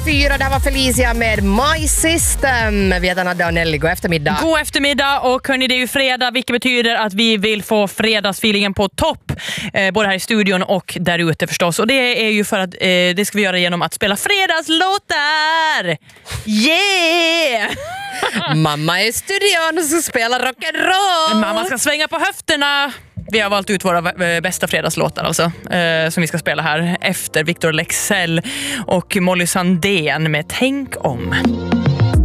4, det här var Felicia med My System. Vi heter Nadja och Nelly, god eftermiddag. God eftermiddag, och hörni, det är ju fredag, vilket betyder att vi vill få fredagsfeelingen på topp. Både här i studion och där ute förstås. Och det är ju för att det ska vi göra genom att spela fredagslåtar. Yeah! Mamma är i studion och så spelar rock'n'roll. Mamma ska svänga på höfterna. Vi har valt ut våra bästa fredagslåtar alltså, som vi ska spela här efter Victor Lexell och Molly Sandén med Tänk om.